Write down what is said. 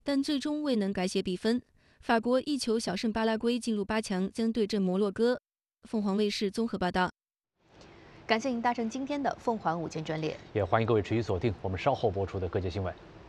但最终未能改写比分。法国一球小胜巴拉圭，进入8强，将对阵摩洛哥。凤凰卫视综合报道。 感谢您搭乘今天的凤凰午间专列， 也欢迎各位持续锁定我们稍后播出的各界新闻。